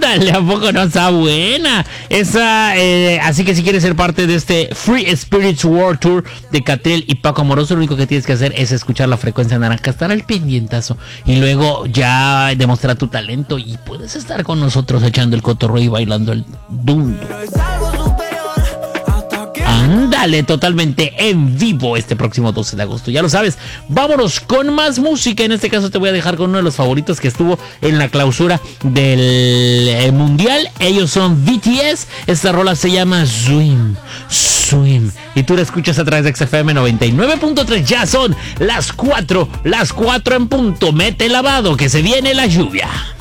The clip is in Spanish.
Ándale, ¿a poco no está buena? Esa, así que si quieres ser parte de este Free Spirits World Tour de Catriel y Paco Amoroso, lo único que tienes que hacer es escuchar la frecuencia naranja, estar al pendientazo y luego ya demostrar tu talento y puedes estar con nosotros echando el cotorreo y bailando el dundo. Ándale, totalmente en vivo este próximo 12 de agosto. Ya lo sabes, vámonos con más música. En este caso te voy a dejar con uno de los favoritos que estuvo en la clausura del Mundial. Ellos son BTS. Esta rola se llama Swim. Y tú la escuchas a través de XFM 99.3. Ya son las 4 en punto. Mete lavado que se viene la lluvia.